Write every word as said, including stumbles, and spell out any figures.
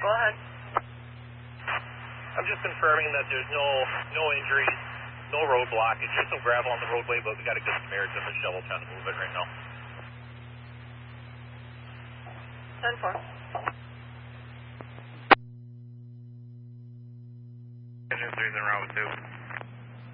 Go ahead. I'm just confirming that there's no no injuries, no road blockage, just some gravel on the roadway, but we got a good Samaritan and the shovel trying to move it right now. ten four. Engine three's en route two.